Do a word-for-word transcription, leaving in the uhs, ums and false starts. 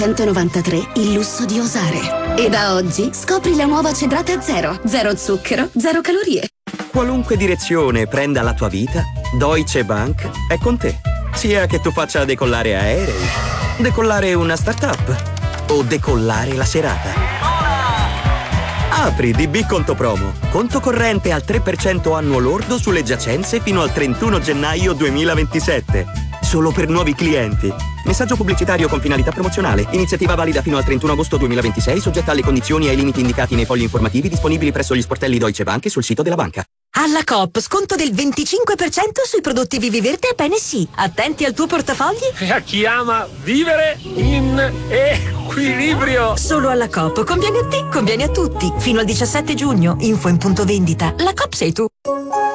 centonovantatré il lusso di osare. E da oggi scopri la nuova Cedrata Zero. Zero zucchero, zero calorie. Qualunque direzione prenda la tua vita, Deutsche Bank è con te. Sia che tu faccia decollare aerei, decollare una startup o decollare la serata. Apri D B Conto Promo. Conto corrente al tre per cento annuo lordo sulle giacenze fino al trentuno gennaio duemilaventisette. Solo per nuovi clienti. Messaggio pubblicitario con finalità promozionale. Iniziativa valida fino al trentuno agosto duemilaventisei, soggetta alle condizioni e ai limiti indicati nei fogli informativi disponibili presso gli sportelli Deutsche Bank e sul sito della banca. Alla Coop, sconto del venticinque per cento sui prodotti Viviverde e Bene Sì. Attenti al tuo portafogli. E a chi ama vivere in equilibrio. Solo alla Coop. Conviene a te, conviene a tutti. Fino al diciassette giugno. Info in punto vendita. La Coop sei tu.